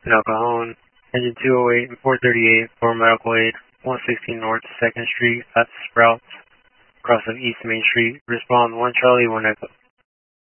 in El Cajon. Engine 208 and 438 for medical aid. 116 North 2nd Street. That's Sprouts. Cross of East Main Street. Respond 1 Charlie 1 Echo.